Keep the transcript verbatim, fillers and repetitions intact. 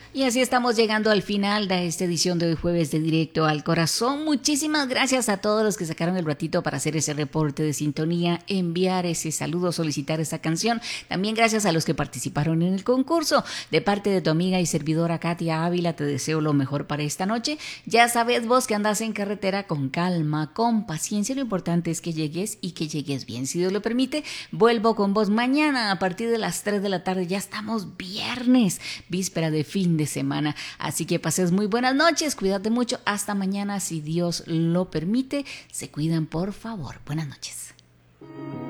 Y así estamos llegando al final de esta edición de hoy jueves de Directo al Corazón. Muchísimas gracias a todos los que sacaron el ratito para hacer ese reporte de sintonía, enviar ese saludo, solicitar esa canción. También gracias a los que participaron en el concurso. De parte de tu amiga y servidora Katia Ávila, te deseo lo mejor para esta noche. Ya sabes vos que andas en carretera, con calma, con paciencia. Lo importante es que llegues y que llegues bien. Si Dios lo permite, vuelvo con vos mañana a partir de las tres de la tarde. Ya estamos viernes, víspera de fin de semana, así que pases muy buenas noches, cuídate mucho, hasta mañana si Dios lo permite, se cuidan por favor, buenas noches.